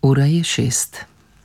Ura je 6.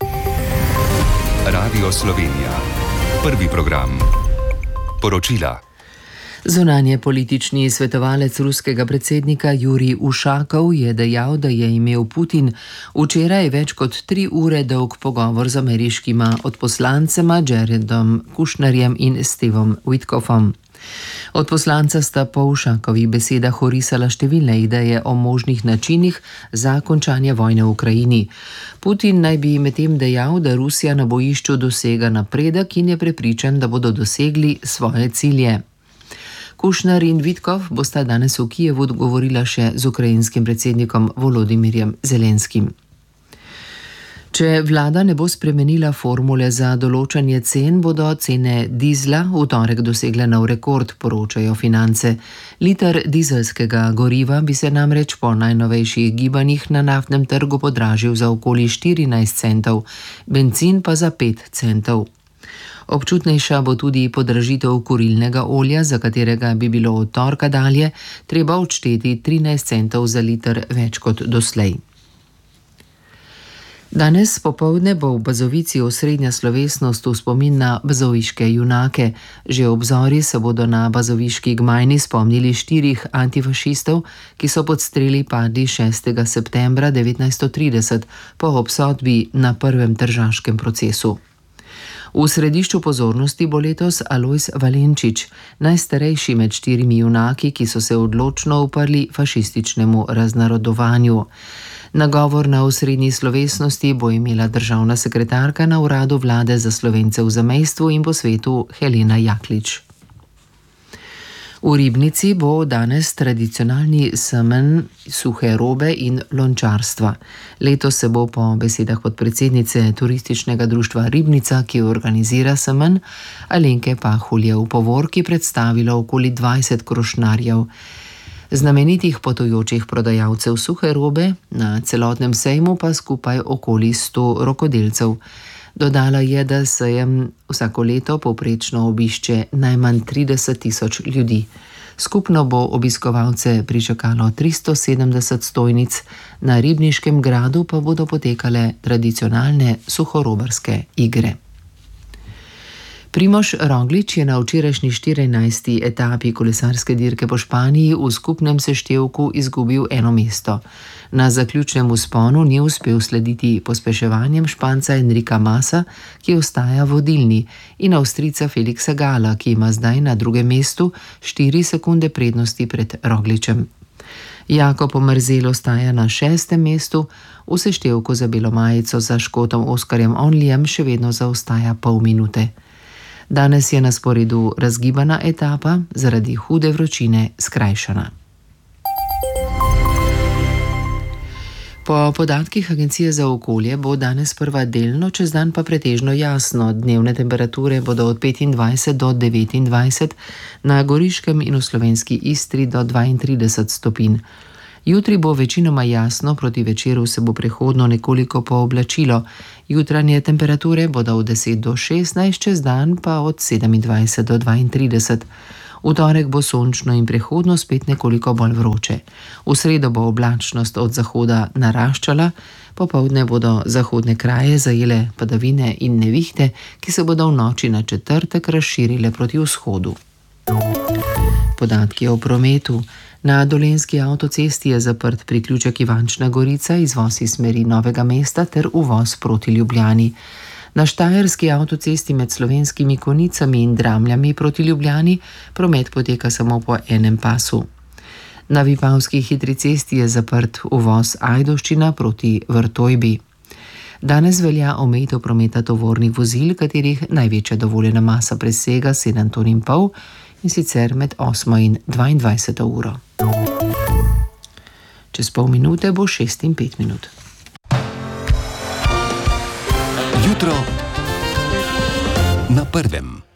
Radio Slovenija. Prvi program. Poročila. Zunanje politični svetovalec ruskega predsednika Jurij Ušakov je dejal, da je imel Putin včeraj več kot 3 ure dolg pogovor z ameriškima odposlancema Jaredom Kushnerjem in Stevom Witkofom. Odposlanca sta po Ušakovih besedah orisala številne ideje o možnih načinih za končanje vojne v Ukrajini. Putin naj bi medtem dejal, da Rusija na bojišču dosega napredek in je prepričan, da bodo dosegli svoje cilje. Kushner in Witkov bosta danes v Kijevu govorila še z ukrajinskim predsednikom Volodymyrjem Zelenskim. Če vlada ne bo spremenila formule za določanje cen, bodo cene dizla v torek dosegle nov rekord, poročajo Finance. Liter dizelskega goriva bi se namreč po najnovejših gibanjih na naftnem trgu podražil za okoli 14 centov, bencin pa za 5 centov. Občutnejša bo tudi podražitev kurilnega olja, za katerega bi bilo od torka dalje treba odšteti 13 centov za liter več kot doslej. Danes popoldne bo v Bazovici osrednja slovesnost v spomin na bazoviške junake. Že ob zori se bodo na bazoviški gmajni spomnili 4 antifašistov, ki so pod streli padli 6. septembra 1930 po obsodbi na prvem tržaškem procesu. V središču pozornosti bo letos Alojz Valenčič, najstarejši med 4 junaki, ki so se odločno uprli fašističnemu raznarodovanju. Nagovor na osrednji slovesnosti bo imela državna sekretarka na uradu vlade za Slovence v zamejstvu in po svetu Helena Jaklič. V Ribnici bo danes tradicionalni semenj suhe robe in lončarstva. Letos se bo po besedah podpredsednice Turističnega društva Ribnica, ki organizira semenj, Alenke Pahulje v Povorki predstavilo okoli 20 krošnarjev. Znamenitih potujočih prodajalcev suhe robe, na celotnem sejmu pa skupaj okoli 100 rokodelcev. Dodala je, da sejem vsako leto povprečno obišče najmanj 30.000 ljudi. Skupno bo obiskovalce pričakalo 370 stojnic, na Ribniškem gradu pa bodo potekale tradicionalne suhorobarske igre. Primož Roglič je na včerajšnji 14. etapi kolesarske dirke po Španiji v skupnem seštevku izgubil 1 mesto. Na zaključnem vzponu ni uspel slediti pospeševanjem Španca Enrika Masa, ki ostaja vodilni, in Avstrijca Felixa Gala, ki ima zdaj na 2. mestu 4 sekunde prednosti pred Rogličem. Jakob Omerzel ostaja na 6. mestu, v seštevku za belo majico za Škotom Oskarjem Onlijem še vedno zaostaja pol minute. Danes je na sporedu razgibana etapa, zaradi hude vročine skrajšana. Po podatkih Agencije za okolje bo danes prva delno, čez dan pa pretežno jasno. Dnevne temperature bodo od 25 do 29, na Goriškem in v slovenski Istri do 32 stopinj. Jutri bo večinoma jasno, proti večeru se bo prehodno nekoliko pooblačilo. Jutranje temperature bodo od 10 do 16, čez dan pa od 27 do 32. V torek bo sončno in prehodno spet nekoliko bolj vroče. V sredo bo oblačnost od zahoda naraščala, popoldne bodo zahodne kraje zajele padavine in nevihte, ki se bodo v noči na četrtek razširile proti vzhodu. Podatki o prometu. Na Dolenjski avtocesti je zaprt priključek Ivančna Gorica, izvoz iz smeri Novega mesta ter uvoz proti Ljubljani. Na Štajerski avtocesti med Slovenskimi Konicami in Dramljami proti Ljubljani promet poteka samo po enem pasu. Na Vipavski hitri cesti je zaprt uvoz Ajdovščina proti Vrtojbi. Danes velja omejitev prometa tovornih vozil, katerih največja dovoljena masa presega 7,5 ton, in sicer med 8 in 22 uro. Čez pol minute bo 6 in 5 minut. Jutro na prvem.